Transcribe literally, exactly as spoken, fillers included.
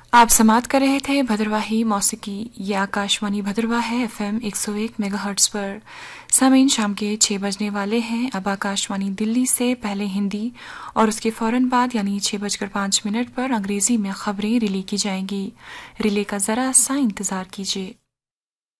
आप समाप्त कर रहे थे भद्रवाही मौसिकी। ये आकाशवाणी भद्रवाह है, एफएम एक सौ एक मेगाहर्ट्ज पर। सामीन शाम के छह बजने वाले हैं। अब आकाशवाणी दिल्ली से पहले हिंदी और उसके फौरन बाद यानी छह बजकर पांच मिनट पर अंग्रेजी में खबरें रिले की जाएंगी। रिले का जरा सा इंतजार कीजिए।